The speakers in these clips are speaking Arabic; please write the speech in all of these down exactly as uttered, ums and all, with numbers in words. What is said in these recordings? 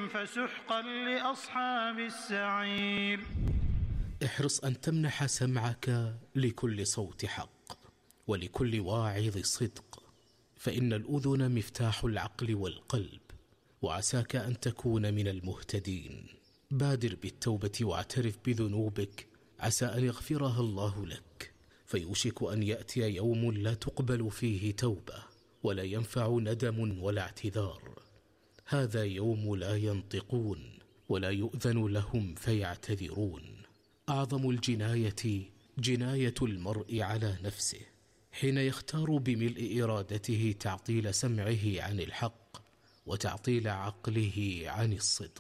فسحقا لأصحاب السعير. احرص أن تمنح سمعك لكل صوت حق ولكل واعظ صدق، فإن الأذن مفتاح العقل والقلب، وعساك أن تكون من المهتدين. بادر بالتوبة واعترف بذنوبك، عسى أن يغفرها الله لك، فيوشك أن يأتي يوم لا تقبل فيه توبة ولا ينفع ندم ولا اعتذار. هذا يوم لا ينطقون ولا يؤذن لهم فيعتذرون. أعظم الجناية جناية المرء على نفسه حين يختار بملء إرادته تعطيل سمعه عن الحق وتعطيل عقله عن الصدق.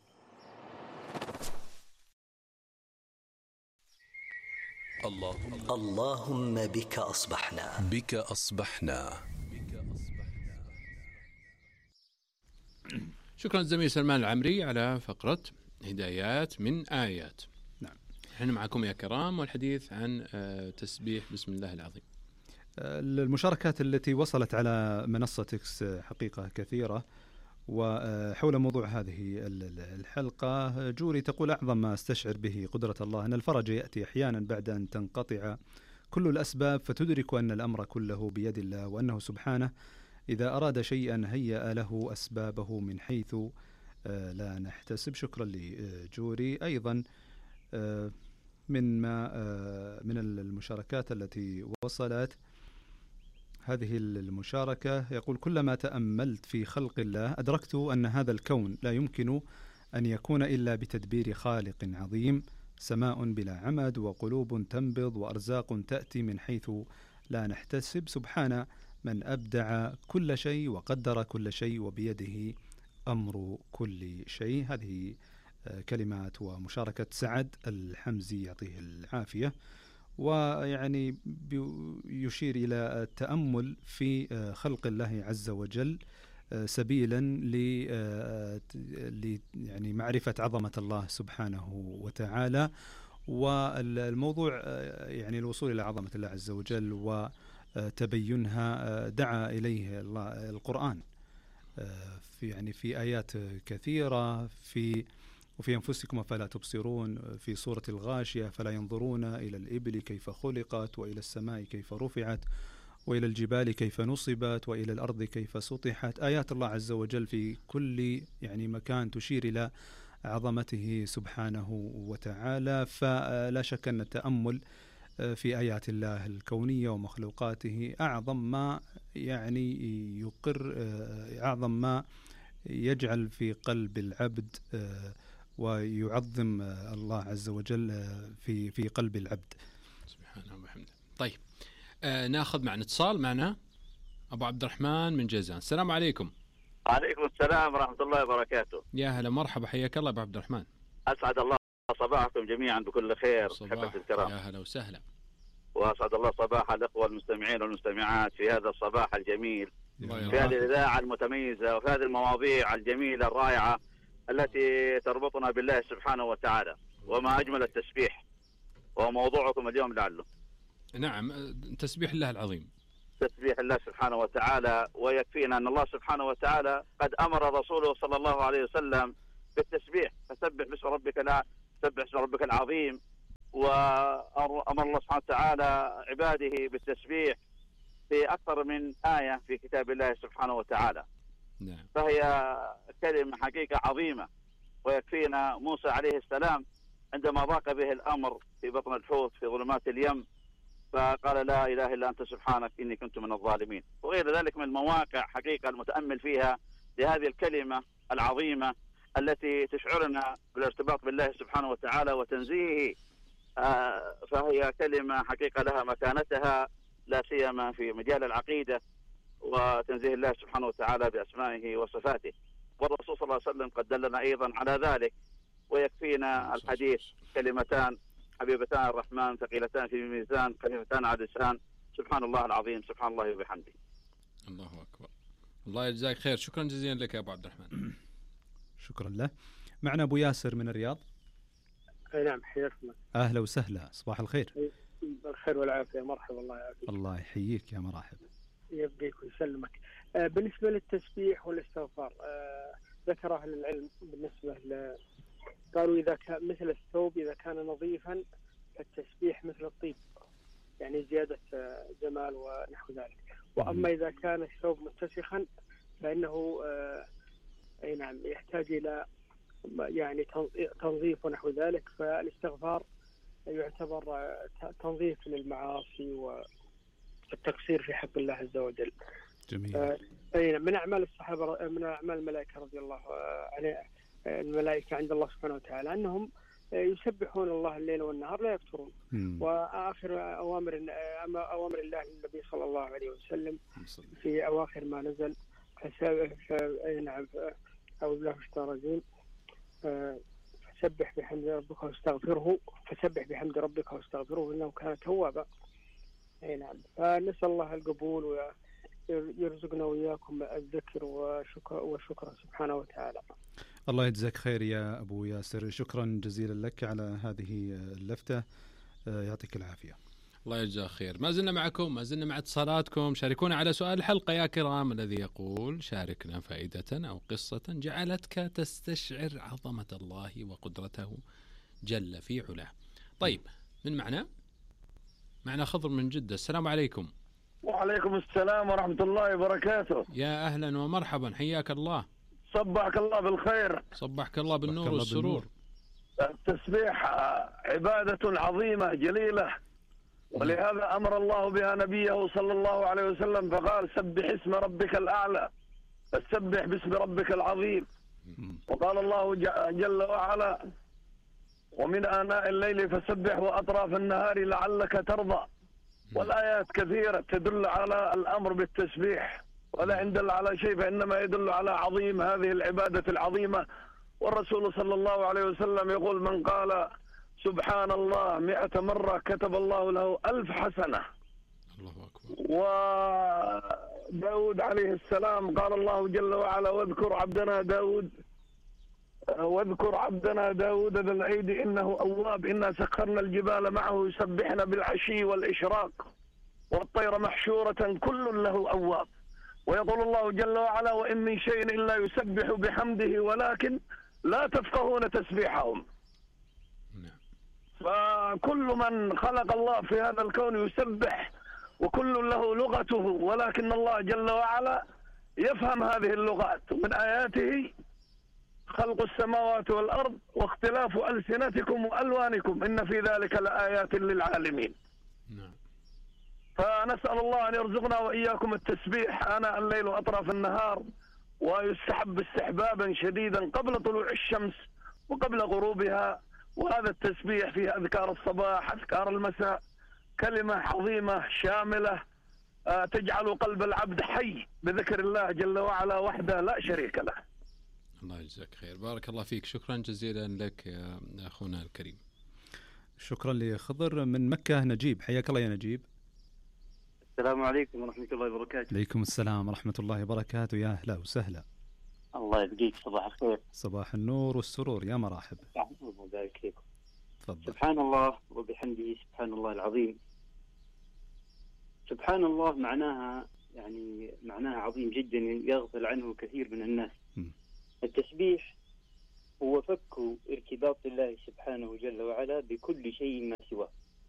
اللهم اللهم بك أصبحنا بك أصبحنا شكرا زميل سلمان العمري على فقرة هدايات من آيات. نعم، نحن معكم يا كرام والحديث عن تسبيح بسم الله العظيم. المشاركات التي وصلت على منصة إكس حقيقة كثيرة، وحول موضوع هذه الحلقة جوري تقول: أعظم ما استشعر به قدرة الله أن الفرج يأتي أحيانا بعد أن تنقطع كل الأسباب، فتدرك أن الأمر كله بيد الله، وأنه سبحانه إذا أراد شيئا هيأ له أسبابه من حيث لا نحتسب. شكرا لجوري. أيضا من ما من المشاركات التي وصلت هذه المشاركة، يقول: كلما تأملت في خلق الله أدركت أن هذا الكون لا يمكن أن يكون إلا بتدبير خالق عظيم، سماء بلا عمد وقلوب تنبض وأرزاق تأتي من حيث لا نحتسب، سبحان من أبدع كل شيء وقدر كل شيء وبيده أمر كل شيء. هذه كلمات ومشاركة سعد الحمزي يعطيه العافية، ويعني يشير إلى التأمل في خلق الله عز وجل سبيلا ل يعني معرفة عظمة الله سبحانه وتعالى، والموضوع يعني الوصول إلى عظمة الله عز وجل وتبينها دعا إليه الله القرآن في يعني في آيات كثيرة، في وفي أنفسكم فلا تبصرون، في سورة الغاشية: فلا ينظرون إلى الإبل كيف خلقت وإلى السماء كيف رفعت وإلى الجبال كيف نصبت وإلى الأرض كيف سطحت. آيات الله عز وجل في كل يعني مكان تشير إلى عظمته سبحانه وتعالى، فلا شك أن التأمل في آيات الله الكونية ومخلوقاته أعظم ما يعني يقر أعظم ما يجعل في قلب العبد ويعظم الله عز وجل في في قلب العبد سبحانه وبحمده. طيب آه ناخذ معنا اتصال معنا أبو عبد الرحمن من جازان. السلام عليكم. عليكم السلام ورحمة الله وبركاته. يا هلا مرحبا، حياك الله أبو عبد الرحمن. أسعد الله صباحكم جميعا بكل خير صباح الكرام. يا هلا وسهلا. وأسعد الله صباح الأخوة المستمعين والمستمعات في هذا الصباح الجميل، في هذه الإذاعة المتميزة وفي هذه المواضيع الجميلة الرائعة التي تربطنا بالله سبحانه وتعالى. وما أجمل التسبيح، وموضوعكم اليوم لعله. نعم، تسبيح الله العظيم، تسبيح الله سبحانه وتعالى. ويكفينا أن الله سبحانه وتعالى قد أمر رسوله صلى الله عليه وسلم بالتسبيح: فسبح باسم ربك لا سبح اسم ربك العظيم. وأمر الله سبحانه وتعالى عباده بالتسبيح في أكثر من آية في كتاب الله سبحانه وتعالى. نعم. فهي كلمة حقيقة عظيمة. ويكفينا موسى عليه السلام عندما ضاق به الأمر في بطن الحوت في ظلمات اليم، فقال: لا إله إلا أنت سبحانك إني كنت من الظالمين. وغير ذلك من المواقع حقيقة المتأمل فيها لهذه الكلمة العظيمة التي تشعرنا بالارتباط بالله سبحانه وتعالى وتنزيهه. آه فهي كلمة حقيقة لها مكانتها، لا سيما في مجال العقيدة وتنزيه الله سبحانه وتعالى بأسمائه وصفاته. والرسول صلى الله عليه وسلم قد دلنا أيضا على ذلك. ويكفينا الحديث: كلمتان حبيبتان الرحمن ثقيلتان في الميزان خفيفتان على اللسان، سبحان الله العظيم سبحان الله وبحمده. الله أكبر. الله يجزاك خير. شكرا جزيلا لك يا أبو عبد الرحمن. شكرا له. معنا أبو ياسر من الرياض. أي نعم، حياكم. أهلا وسهلا، صباح الخير. بالخير والعافية. مرحبا. الله يعافيك. الله يحييك يا مرحبا. يبقيك ويسلمك. آه بالنسبة للتسبيح والاستغفار، آه ذكر أهل العلم بالنسبة ل قالوا إذا كان مثل الثوب إذا كان نظيفا فالتسبيح مثل الطيب، يعني زيادة جمال ونحو ذلك. وأما إذا كان الثوب متسخا فإنه أي نعم يحتاج إلى يعني تنظيف ونحو ذلك، فالاستغفار يعتبر تنظيف للمعاصي والتقصير في حق الله عز وجل. جميل. أي من أعمال الصحابة من أعمال الملائكة رضي الله عنهم، الملائكة عند الله سبحانه وتعالى أنهم يسبحون الله الليل والنهار لا يفترون. وآخر أوامر أوامر الله للنبي صلى الله عليه وسلم في أواخر ما نزل نعم أعوذ بالله من الشيطان الرجيم فسبح بحمد ربك واستغفره فسبح بحمد ربك واستغفره إنه كان توابا. أي نعم. فنسأل الله القبول ويرزقنا وإياكم الذكر وشكر وشكر سبحانه وتعالى. الله يجزاك خير يا أبو ياسر، شكرا جزيلا لك على هذه اللفتة، يعطيك العافية. الله يجزاك خير. ما زلنا معكم، ما زلنا مع اتصالاتكم. شاركونا على سؤال الحلقة يا كرام الذي يقول: شاركنا فائدة أو قصة جعلتك تستشعر عظمة الله وقدرته جل في علاه. طيب، من معنا؟ معنا خضر من جدة. السلام عليكم. وعليكم السلام ورحمة الله وبركاته. يا أهلا ومرحبا، حياك الله. صبحك الله بالخير. صبحك الله بالنور والسرور. التسبيح عبادة عظيمة جليلة، ولهذا أمر الله بها نبيه صلى الله عليه وسلم فقال: سبح اسم ربك الأعلى، فسبح باسم ربك العظيم. وقال الله جل وعلا: ومن آناء الليل فسبح وأطراف النهار لعلك ترضى. والآيات كثيرة تدل على الأمر بالتسبيح، ولا يدل على شيء فإنما يدل على عظيم هذه العبادة العظيمة. والرسول صلى الله عليه وسلم يقول: من قال سبحان الله مئة مرة كتب الله له ألف حسنة. الله أكبر. وداود عليه السلام قال الله جل وعلا: واذكر عبدنا داود واذكر عبدنا داود ذا الأيد إنه أواب إنا سخرنا الجبال معه يسبحن بالعشي والإشراق والطير محشورة كل له أواب. ويقول الله جل وعلا: وإن من شيء إلا يسبح بحمده ولكن لا تفقهون تسبيحهم. فكل من خلق الله في هذا الكون يسبح، وكل له لغته، ولكن الله جل وعلا يفهم هذه اللغات. من آياته خلق السماوات والأرض واختلاف ألسنتكم وألوانكم إن في ذلك لآيات للعالمين. فنسأل الله أن يرزقنا وإياكم التسبيح آناء الليل وأطراف النهار، ويستحب استحبابا شديدا قبل طلوع الشمس وقبل غروبها. وهذا التسبيح فيه أذكار الصباح، أذكار المساء، كلمة عظيمة شاملة تجعل قلب العبد حي بذكر الله جل وعلا وحده لا شريك له. الله يجزاك خير، بارك الله فيك، شكرا جزيلا لك يا أخونا الكريم. شكرا لخضر. من مكة نجيب، حياك الله يا نجيب. السلام عليكم ورحمة الله وبركاته. عليكم السلام ورحمة الله وبركاته، يا أهلا وسهلا. الله يبقيك، صباح الخير. صباح النور والسرور، يا مرحب. الله يبارك فيكم. تفضل. سبحان الله وبحمده سبحان الله العظيم. سبحان الله معناها يعني معناها عظيم جدا يغفل عنه كثير من الناس. م. التسبيح هو فك ارتباط الله سبحانه جل وعلا بكل شيء ما سواه.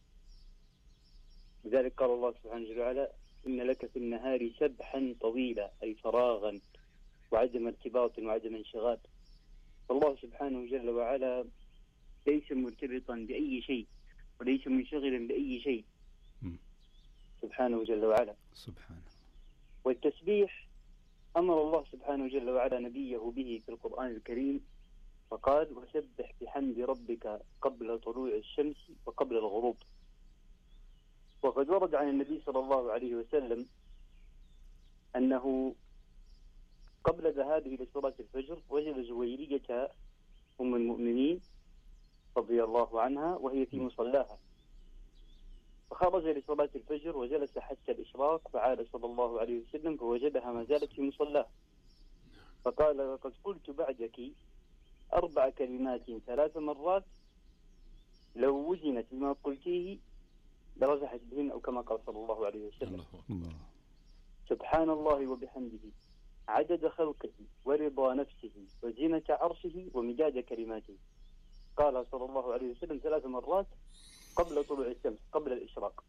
لذلك قال الله سبحانه جل وعلا: إن لك في النهار سبحا طويلا، أي فراغا وعدم ارتباط وعدم انشغال. فالله سبحانه جل وعلا ليس مرتبطا بأي شيء وليس منشغلا بأي شيء سبحانه جل وعلا. سبحانه. والتسبيح أمر الله سبحانه جل وعلا نبيه به في القرآن الكريم فقال: وسبح بحمد ربك قبل طلوع الشمس وقبل الغروب. وقد ورد عن النبي صلى الله عليه وسلم أنه قبل ذهابه لصلاة الفجر وجد زويرية أم المؤمنين رضي الله عنها وهي في مصلاها، فخرج لصلاة الفجر وجلس حتى الإشراق، فعاد صلى الله عليه وسلم فوجدها ما زالت في مصلاها، فقال: قد قلت بعدك أربع كلمات ثلاث مرات لو وزنت بما قلتيه لرجحت بهن، أو كما قال صلى الله عليه وسلم. الله. سبحان الله وبحمده عدد خلقه ورضا نفسه وزينة عرشه ومداد كلماته. قال صلى الله عليه وسلم ثلاث مرات قبل طلوع الشمس قبل الإشراق،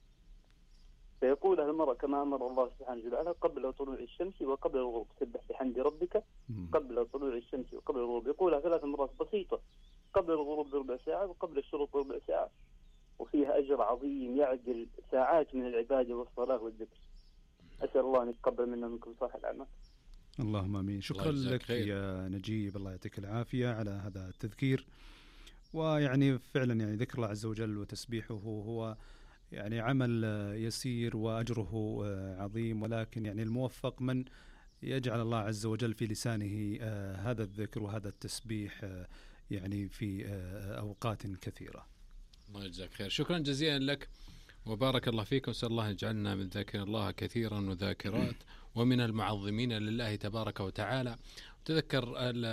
فيقولها المرء كما أمر الله سبحانه وتعالى قبل طلوع الشمس وقبل الغروب، سبح بحمد ربك قبل طلوع الشمس وقبل الغروب. يقولها ثلاث مرات بسيطة، قبل الغروب بربع ساعة وقبل الشروق بربع ساعة، وفيها أجر عظيم يعدل ساعات من العبادة والصلاة والذكر. أسأل الله أن يتقبل منا منكم صالح الأعمال. اللهم آمين. شكرا لك خير. يا نجيب، الله يعطيك العافية على هذا التذكير. ويعني فعلا يعني ذكر الله عز وجل وتسبيحه هو يعني عمل يسير وأجره عظيم، ولكن يعني الموفق من يجعل الله عز وجل في لسانه هذا الذكر وهذا التسبيح يعني في أوقات كثيرة. الله يجزاك خير. شكرا جزيلا لك وبارك الله فيك، وسأل الله يجعلنا من ذاكر الله كثيرا وذاكرات ومن المعظمين لله تبارك وتعالى. تذكر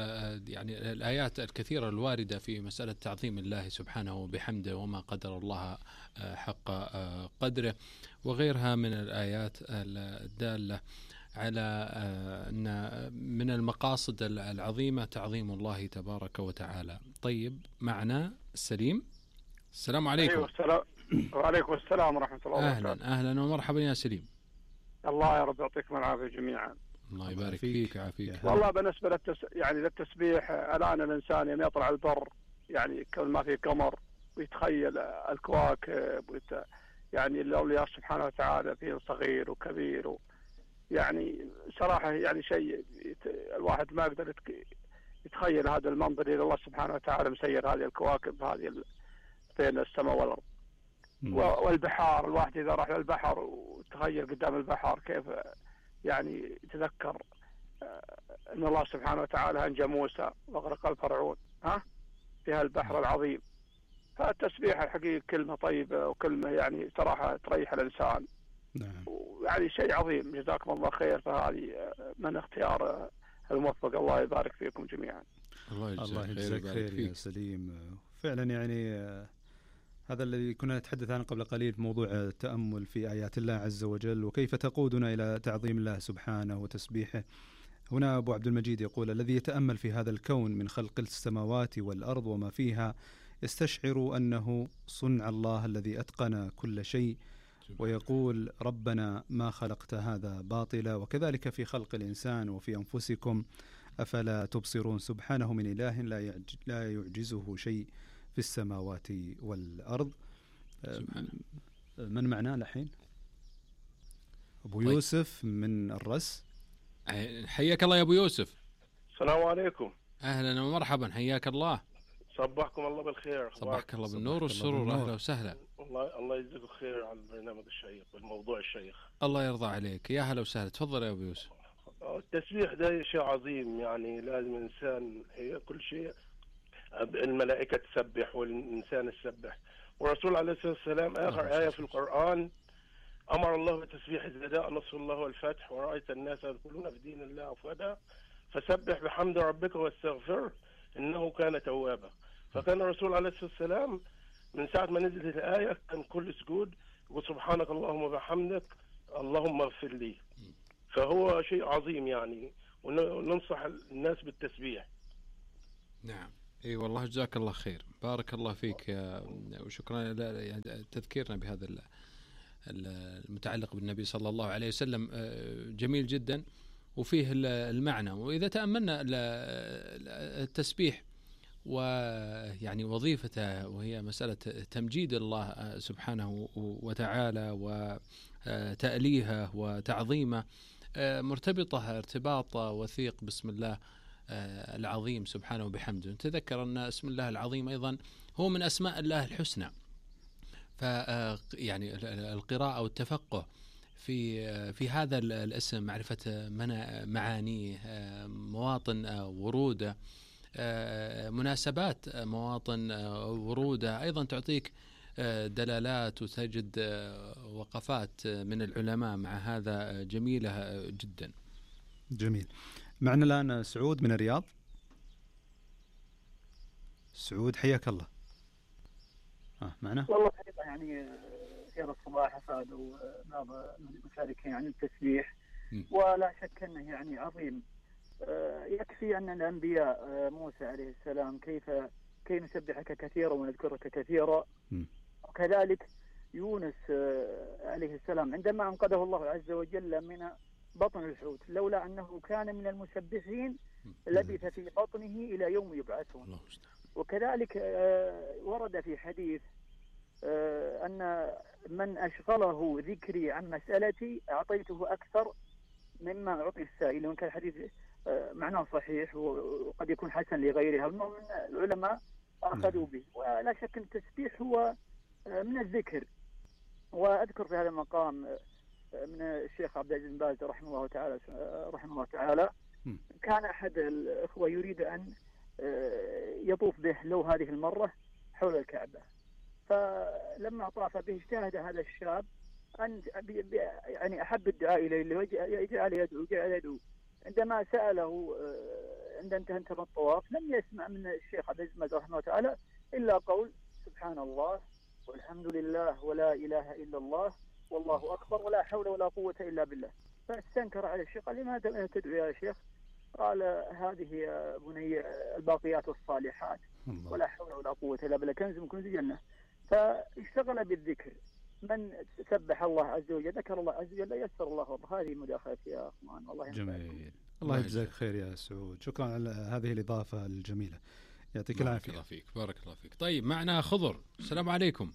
يعني الآيات الكثيرة الواردة في مسألة تعظيم الله سبحانه وبحمده وما قدر الله حق قدره، وغيرها من الآيات الدالة على أن من المقاصد العظيمة تعظيم الله تبارك وتعالى. طيب، معنا سليم. السلام عليكم. أيوة السلام. وعليكم السلام ورحمة الله وبركاته. أهلا أهلا ومرحبا يا سليم. الله يا رب يعطيكم العافية جميعا. الله يبارك فيك ويعافيك. والله بالنسبة للتس... يعني للتسبيح، الآن الإنسان يوم يطلع البر يعني كل ما في قمر ويتخيل الكواكب ويت... يعني الأولياء سبحانه وتعالى فيه صغير وكبير و... يعني صراحة يعني شيء يت... الواحد ما يقدر يت... يتخيل هذا المنظر إلى الله سبحانه وتعالى مسير هذه الكواكب هذه ال... بين السماء والأرض و... والبحار. الواحد إذا راح للبحر وتخيل قدام البحر كيف يعني يتذكر أن الله سبحانه وتعالى أنجى موسى وأغرق الفرعون ها في هالبحر العظيم. فالتسبيح الحقيقة كلمة طيبة وكلمة يعني صراحة تريح الإنسان. نعم. ويعني شيء عظيم. جزاكم الله خير. فهذه من اختيار الموفق. الله يبارك فيكم جميعا. الله يجزاك خير, خير يا سليم. فعلا يعني هذا الذي كنا نتحدث عنه قبل قليل في موضوع التأمل في آيات الله عز وجل وكيف تقودنا إلى تعظيم الله سبحانه وتسبيحه. هنا أبو عبد المجيد يقول: الذي يتأمل في هذا الكون من خلق السماوات والأرض وما فيها يستشعر أنه صنع الله الذي أتقن كل شيء، ويقول: ربنا ما خلقت هذا باطلا. وكذلك في خلق الإنسان وفي أنفسكم أفلا تبصرون. سبحانه من إله لا يعجزه شيء في السماوات والأرض. من معناه الحين؟ أبو طيب. يوسف من الرس. حياك الله يا أبو يوسف. السلام عليكم. أهلا ومرحبا، حياك الله. صبحكم الله بالخير. صبحك الله بالنور والسرور. أهلا وسهلا. الله الله يجزيكم خير على البرنامج الشيق والموضوع الشيق. الله يرضى عليك. يا هلا وسهلا. تفضل يا أبو يوسف. التسبيح ده شيء عظيم، يعني لازم الإنسان هي كل شيء الملائكة تسبح والإنسان يسبح. والرسول عليه الصلاة والسلام آخر آية في القرآن أمر الله بالتسبيح إذا جاء نصر الله والفتح ورأيت الناس يدخلون في دين الله أفواجا فسبح بحمد ربك واستغفره إنه كان توابا. فكان الرسول عليه الصلاة والسلام من ساعة ما نزلت الآية كان كل سجود يقول سبحانك اللهم وبحمدك اللهم اغفر لي. فهو شيء عظيم يعني، وننصح الناس بالتسبيح. نعم. اي والله جزاك الله خير، بارك الله فيك يا وشكرا تذكيرنا بهذا المتعلق بالنبي صلى الله عليه وسلم. جميل جدا وفيه المعنى. وإذا تأملنا التسبيح ويعني وظيفته وهي مسألة تمجيد الله سبحانه وتعالى وتأليهه وتعظيمه، مرتبطة ارتباط وثيق باسم الله العظيم سبحانه وبحمده. نتذكر أن اسم الله العظيم أيضا هو من أسماء الله الحسنى. ف يعني القراءة والتفقه في في هذا الاسم، معرفة معانيه، مواطن وروده، مناسبات مواطن وروده، أيضا تعطيك دلالات وتجد وقفات من العلماء مع هذا جميلة جدا. جميل. معنا الآن سعود من الرياض. سعود حياك الله. آه معنا. والله يعني خير الصباح أفادوا بعض المشاركين عن التسبيح، ولا شك أنه يعني عظيم يكفي أن الأنبياء موسى عليه السلام كيف كي نسبحك كثيرا ونذكرك كثيرا، وكذلك يونس عليه السلام عندما أنقذه الله عز وجل من بطن الحوت لولا أنه كان من المسبحين لبث في بطنه إلى يوم يبعثون. وكذلك ورد في حديث أن من أشغله ذكري عن مسألتي أعطيته أكثر مما أعطي السائل، وإن كان الحديث معناه صحيح وقد يكون حسن لغيرها، من العلماء أخذوا به. ولا شك أن التسبيح هو من الذكر. وأذكر في هذا المقام من الشيخ عبد العزيز بن باز رحمه الله تعالى رحمه الله تعالى كان أحد الأخوة يريد أن يطوف به لو هذه المرة حول الكعبة، فلما طاف به اجتهد هذا الشاب أن يعني أحب الدعاء إليه وجعل يدعو جعل يدعو. عندما سأله عند انتهى من الطواف لم يسمع من الشيخ عبد العزيز رحمه الله تعالى إلا قول سبحان الله والحمد لله ولا إله إلا الله والله أكبر ولا حول ولا قوة إلا بالله. فاستنكر على الشيخ قال لماذا تدعو يا شيخ؟ قال هذه يا بني الباقيات الصالحات ولا حول ولا قوة إلا بالله كنز من كنوز الجنة. فاشتغل بالذكر. من سبح الله عز وجل ذكر الله عز وجل يسر الله. هذه مداخلتي يا أخوان. والله جميل. الله يجزاك خير يا سعود، شكرا على هذه الإضافة الجميلة، يعطيك العافية. بارك الله فيك بارك الله فيك. طيب معنا خضر، السلام عليكم.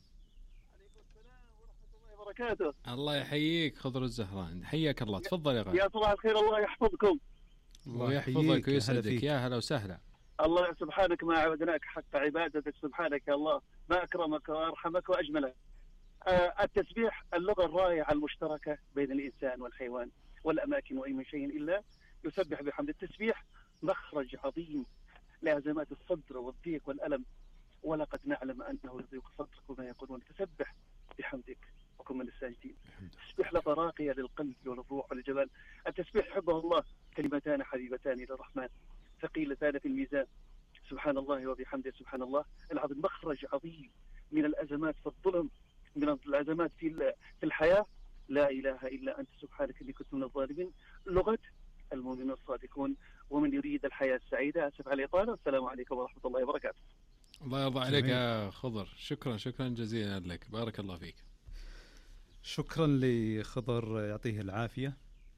وبركاته. الله يحييك خضر الزهران، حياك الله، تفضل يا غالي. يا صباح الخير، الله يحفظكم. الله يحفظك ويسعدك، يا هلا وسهلا. الله سبحانك ما عبدناك حق عبادتك، سبحانك يا الله ما أكرمك وأرحمك وأجملك. آه التسبيح اللغة الرائعة المشتركة بين الإنسان والحيوان والأماكن وأي من شيء إلا يسبح بحمد. التسبيح مخرج عظيم لأزمات الصدر والضيق والألم، ولقد نعلم أنه يضيق صدرك وما يقولون. تسبح بحمدك وكن من الساجدين. التسبيح لغة راقية للقلب وللروح وللجمال. التسبيح حبه الله كلمتان حبيبتان إلى الرحمن ثقيلتان في الميزان، سبحان الله وبحمده سبحان الله العظيم. مخرج عظيم من الأزمات في الظلم، من الأزمات في في الحياة. لا إله إلا أنت سبحانك إني كنت من الظالمين. لغة المؤمنين الصادقون ومن يريد الحياة السعيدة. أسف على الإطالة، والسلام عليكم ورحمة الله وبركاته. الله يرضى عليك يا خضر، شكرا شكرا جزيلا لك، بارك الله فيك. شكرا لخضر، يعطيه العافية.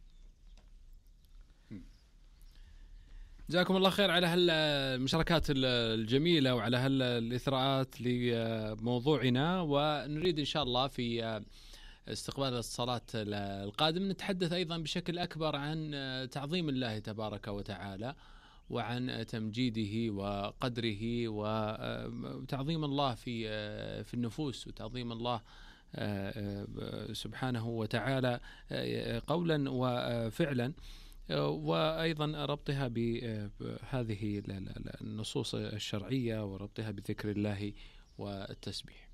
جزاكم الله خير على هالمشاركات الجميلة وعلى هالإثراءات لموضوعنا. ونريد إن شاء الله في استقبال الصلاة القادم نتحدث أيضا بشكل أكبر عن تعظيم الله تبارك وتعالى وعن تمجيده وقدره وتعظيم الله في في النفوس وتعظيم الله سبحانه وتعالى قولا وفعلا، وأيضا ربطها بهذه النصوص الشرعية وربطها بذكر الله والتسبيح.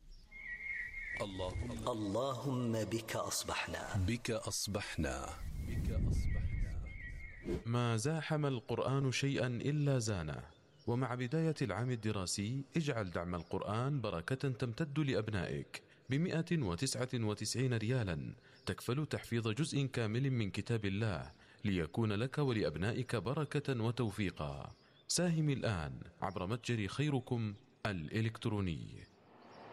اللهم اللهم بك أصبحنا بك أصبحنا بك أصبحنا. ما زاحم القرآن شيئا إلا زانه. ومع بداية العام الدراسي اجعل دعم القرآن بركة تمتد لأبنائك بمئة وتسعة وتسعين ريالا تكفل تحفيظ جزء كامل من كتاب الله ليكون لك ولأبنائك بركة وتوفيقا. ساهم الآن عبر متجر خيركم الإلكتروني.